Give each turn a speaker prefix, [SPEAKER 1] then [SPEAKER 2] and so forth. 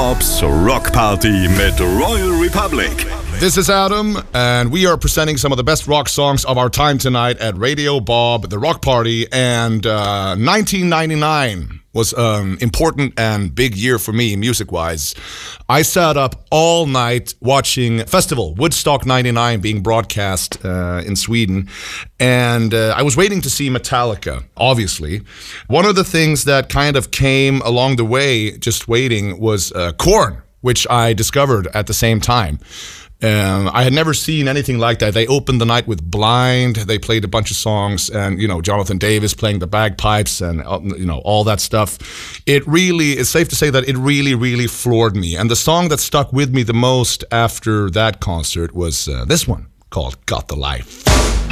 [SPEAKER 1] Bob's Rock Party mit Royal Republic.
[SPEAKER 2] This is Adam, and we are presenting some of the best rock songs of our time tonight at Radio Bob, the Rock Party. And 1999 was an important and big year for me, music-wise. I sat up all night watching Festival, Woodstock 99, being broadcast in Sweden. And I was waiting to see Metallica, obviously. One of the things that kind of came along the way, just waiting, was Korn, which I discovered at the same time. I had never seen anything like that. They opened the night with Blind. They played a bunch of songs, and Jonathan Davis playing the bagpipes, and all that stuff. It really is safe to say that it really, really floored me. And the song that stuck with me the most after that concert was this one called "Got the Life."